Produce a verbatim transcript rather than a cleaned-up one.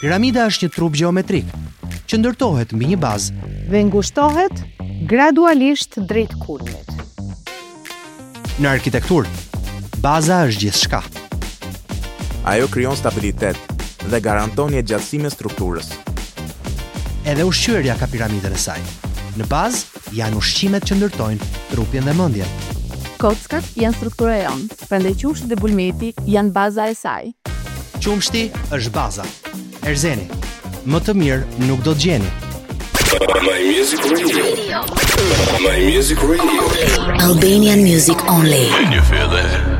Piramida është një trup gjeometrik që ndërtohet mbi një bazë dhe ngushtohet gradualisht drejt kulmit. Në arkitekturë, baza është gjithçka. Ajo krijon stabilitet dhe garanton jetëgjatësimin e strukturës. Edhe ushqyerja ka piramidën e saj. Në bazë janë ushqimet që ndërtojnë trupin dhe mendjen. Kockat janë struktura e jonë, prandaj qumshti dhe bulmeti janë baza e saj. Qumshti është baza. Erzeni, më të mirë nuk do të gjeni. My Music Radio. My Music Radio. Albanian music only. Can you feel that?